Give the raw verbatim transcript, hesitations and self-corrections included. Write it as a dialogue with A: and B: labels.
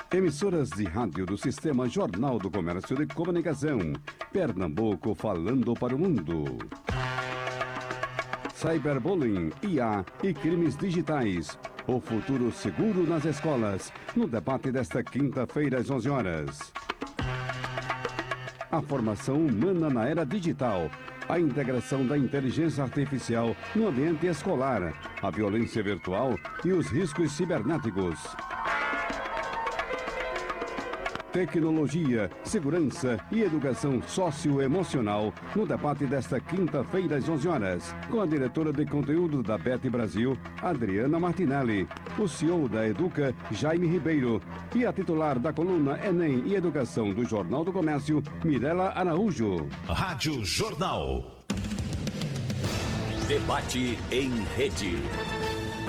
A: Emissoras de rádio do Sistema Jornal do Comércio de Comunicação. Pernambuco falando para o mundo. Cyberbullying, I A e crimes digitais. O futuro seguro nas escolas. No debate desta quinta-feira às onze horas. A formação humana na era digital. A integração da inteligência artificial no ambiente escolar. A violência virtual e os riscos cibernéticos. Tecnologia, segurança e educação socioemocional no debate desta quinta-feira às onze horas, com a diretora de conteúdo da B E T Brasil, Adriana Martinelli, o C E O da Educa, Jaime Ribeiro, e a titular da coluna Enem e Educação do Jornal do Comércio, Mirela Araújo.
B: Rádio Jornal. Debate em rede.